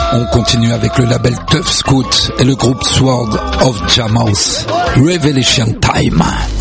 On continue avec le label Tough Scout et le groupe Sword of Jamaus. Revelation Time.